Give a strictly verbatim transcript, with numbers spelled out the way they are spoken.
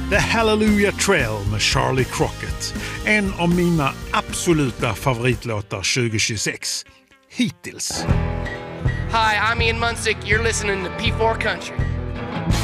The Hallelujah Trail med Charlie Crockett. En av mina absoluta favoritlåtar tjugohundratjugosex. Hittills. Hi, I'm Ian Munsick. You're listening to P four Country.